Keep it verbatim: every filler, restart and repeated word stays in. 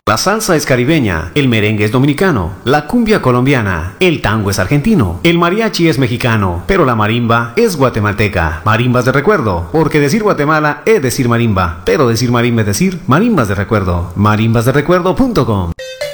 La salsa es caribeña, el merengue es dominicano, la cumbia colombiana, el tango es argentino, el mariachi es mexicano, pero la marimba es guatemalteca. Marimbas de recuerdo, porque decir Guatemala es decir marimba, pero decir marimba es decir marimbas de recuerdo. marimbas de recuerdo punto com